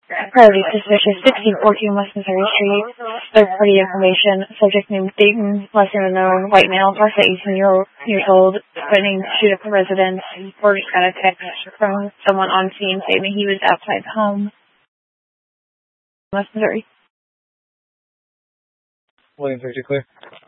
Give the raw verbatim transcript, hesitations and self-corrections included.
Priority suspicious, sixteen fourteen West Missouri Street. Third party information. Subject name Dayton, last name unknown, white male, less than eighteen years old, threatening to shoot up a residence. Or just got a text from someone on scene saying he was outside the home. West Missouri. Williams, are you clear?